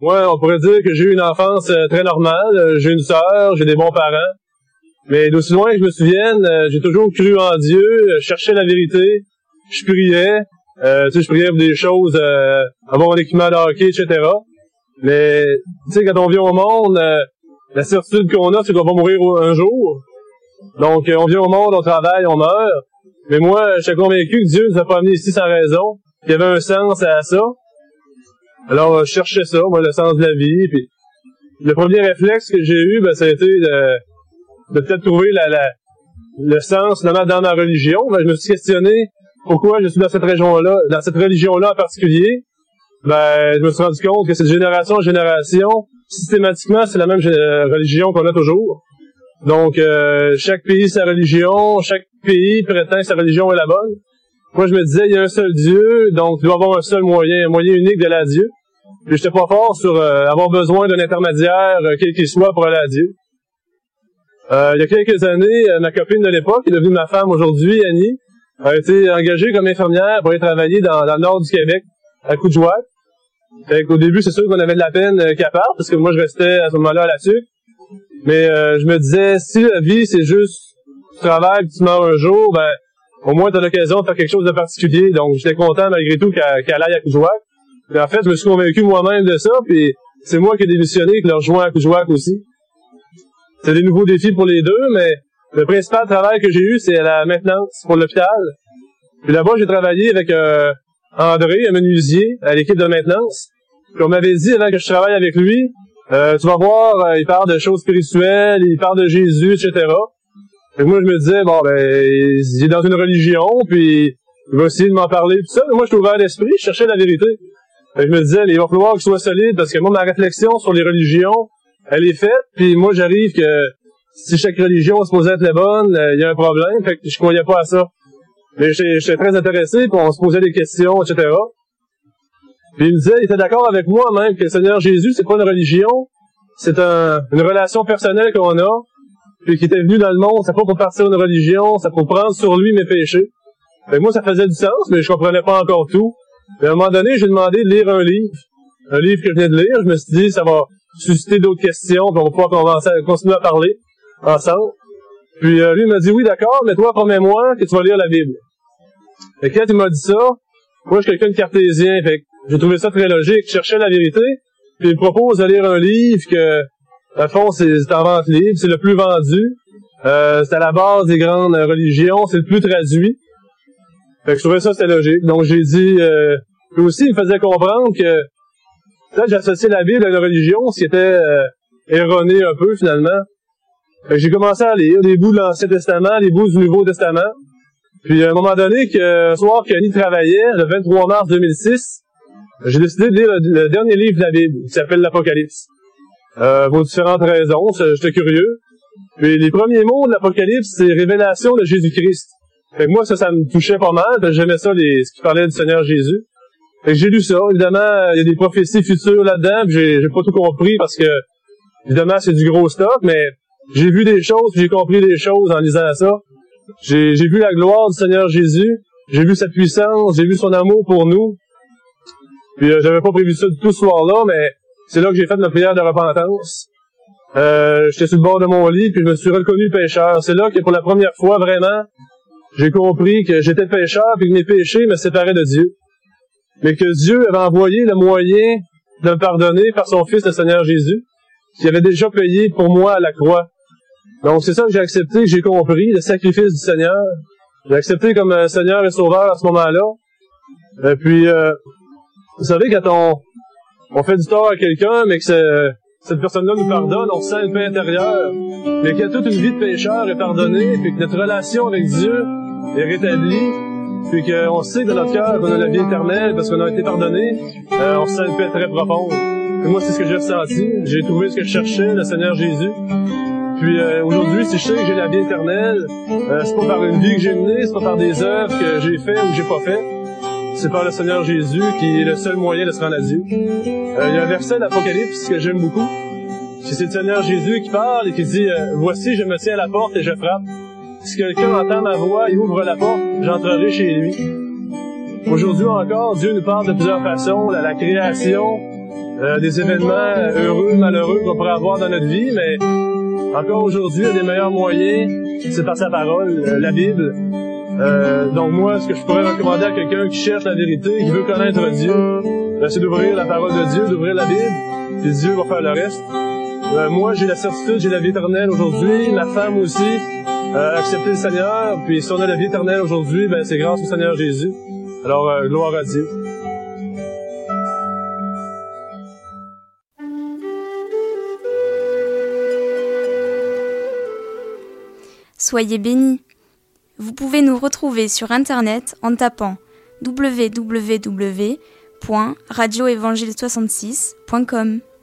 Moi, on pourrait dire que j'ai eu une enfance très normale. J'ai une sœur, j'ai des bons parents. Mais d'aussi loin que je me souvienne, j'ai toujours cru en Dieu, je cherchais la vérité, je priais. Je priais pour des choses, avoir un équipement de hockey, etc. Mais, tu sais, quand on vient au monde, la certitude qu'on a, c'est qu'on va mourir un jour. Donc, on vient au monde, on travaille, on meurt. Mais moi, j'étais convaincu que Dieu nous a pas amenés ici sans raison, qu'il y avait un sens à ça. Alors, je cherchais ça, moi, le sens de la vie. Puis, le premier réflexe que j'ai eu, ça a été de peut-être trouver le sens dans ma religion. Je me suis questionné pourquoi je suis dans cette religion-là en particulier. Je me suis rendu compte que c'est de génération en génération, systématiquement, c'est la même religion qu'on a toujours. Donc, chaque pays sa religion, chaque pays prétend que sa religion est la bonne. Moi, je me disais, il y a un seul Dieu, donc il doit y avoir un seul moyen, un moyen unique d'aller à Dieu. Puis j'étais pas fort sur avoir besoin d'un intermédiaire, quel qu'il soit, pour aller à Dieu. Il y a quelques années, ma copine de l'époque, qui est devenue ma femme aujourd'hui, Annie, a été engagée comme infirmière pour aller travailler dans le nord du Québec, à Coudjouac. Fait qu'au début, c'est sûr qu'on avait de la peine qu'elle parte, parce que moi, je restais à ce moment-là à la TUC. Mais je me disais, si la vie, c'est juste tu travailles puis tu meurs un jour, au moins tu as l'occasion de faire quelque chose de particulier. Donc, j'étais content malgré tout qu'elle aille à Coudjouac. Puis en fait, je me suis convaincu moi-même de ça, puis c'est moi qui ai démissionné et qui l'ai rejoint à Coudjouac aussi. C'est des nouveaux défis pour les deux, mais le principal travail que j'ai eu, c'est la maintenance pour l'hôpital. Puis là-bas, j'ai travaillé avec André, un menuisier, à l'équipe de maintenance. Puis on m'avait dit, avant que je travaille avec lui, tu vas voir, il parle de choses spirituelles, il parle de Jésus, etc. Et moi, je me disais, il est dans une religion, puis il va essayer de m'en parler, tout ça. Mais moi, je suis ouvert d'esprit, je cherchais la vérité. Et je me disais, il va falloir que je sois solide, parce que moi, ma réflexion sur les religions, elle est faite, puis moi, j'arrive que si chaque religion est supposée être la bonne, il y a un problème, fait que je croyais pas à ça. Mais j'étais très intéressé, puis on se posait des questions, etc. Puis il me disait, il était d'accord avec moi même que le Seigneur Jésus, c'est pas une religion, c'est une relation personnelle qu'on a, puis qui était venu dans le monde, c'est pas pour partir d'une religion, c'est pour prendre sur lui mes péchés. Fait que moi, ça faisait du sens, mais je comprenais pas encore tout. Puis à un moment donné, j'ai demandé de lire un livre que je venais de lire. Je me suis dit, ça va susciter d'autres questions, puis on va pouvoir continuer à parler ensemble. Puis lui m'a dit, oui, d'accord, mais toi, promets-moi que tu vas lire la Bible. Et quand il m'a dit ça, moi, je suis quelqu'un de cartésien, fait que j'ai trouvé ça très logique. Je cherchais la vérité, puis il me propose de lire un livre que, à fond, c'est en vente libre, c'est le plus vendu. C'est à la base des grandes religions, c'est le plus traduit. Fait que je trouvais ça, c'était logique. Donc j'ai dit, puis aussi, il me faisait comprendre que peut-être j'associais la Bible à une religion, ce qui était erroné un peu, finalement. Fait que j'ai commencé à lire les bouts de l'Ancien Testament, les bouts du Nouveau Testament. Puis à un moment donné, un soir qu'Annie travaillait, le 23 mars 2006, j'ai décidé de lire le dernier livre de la Bible, qui s'appelle l'Apocalypse. Pour différentes raisons, j'étais curieux. Puis les premiers mots de l'Apocalypse, c'est révélation de Jésus-Christ. Fait que moi, ça me touchait pas mal, parce que j'aimais ça, ce qui parlait du Seigneur Jésus. Fait que j'ai lu ça. Évidemment, il y a des prophéties futures là-dedans, puis j'ai pas tout compris parce que, évidemment, c'est du gros stock, mais j'ai vu des choses, puis j'ai compris des choses en lisant ça. J'ai vu la gloire du Seigneur Jésus, j'ai vu sa puissance, j'ai vu son amour pour nous. Puis j'avais pas prévu ça du tout ce soir-là, mais c'est là que j'ai fait ma prière de repentance. J'étais sur le bord de mon lit, puis je me suis reconnu pécheur. C'est là que pour la première fois, vraiment, j'ai compris que j'étais pécheur, puis que mes péchés me séparaient de Dieu. Mais que Dieu avait envoyé le moyen de me pardonner par son Fils, le Seigneur Jésus, qui avait déjà payé pour moi à la croix. Donc c'est ça que j'ai accepté, que j'ai compris, le sacrifice du Seigneur. J'ai accepté comme Seigneur et Sauveur à ce moment-là. Puis, vous savez, quand on fait du tort à quelqu'un, mais que cette personne-là nous pardonne, on sent une paix intérieure. Mais que toute une vie de pécheur est pardonnée, puis que notre relation avec Dieu est rétablie, puis qu'on sait que dans notre cœur qu'on a la vie éternelle parce qu'on a été pardonné, on sent une paix très profonde. Et moi, c'est ce que j'ai ressenti. J'ai trouvé ce que je cherchais, le Seigneur Jésus. Puis aujourd'hui, si je sais que j'ai la vie éternelle, c'est pas par une vie que j'ai menée, c'est pas par des œuvres que j'ai fait ou que j'ai pas fait. C'est par le Seigneur Jésus qui est le seul moyen de se rendre à Dieu. Il y a un verset d'Apocalypse que j'aime beaucoup. C'est le Seigneur Jésus qui parle et qui dit « Voici, je me tiens à la porte et je frappe. Si quelqu'un entend ma voix et ouvre la porte, j'entrerai chez lui. » Aujourd'hui encore, Dieu nous parle de plusieurs façons, la création, des événements heureux, malheureux qu'on pourrait avoir dans notre vie, mais encore aujourd'hui, un des meilleurs moyens, c'est par sa parole, la Bible. Donc moi, ce que je pourrais recommander à quelqu'un qui cherche la vérité, qui veut connaître Dieu, c'est d'ouvrir la parole de Dieu, d'ouvrir la Bible, puis Dieu va faire le reste. Moi, j'ai la certitude, j'ai la vie éternelle aujourd'hui, ma femme aussi, accepter le Seigneur, puis si on a la vie éternelle aujourd'hui, ben c'est grâce au Seigneur Jésus. Alors, gloire à Dieu. Soyez bénis. Vous pouvez nous retrouver sur Internet en tapant www.radioevangile66.com.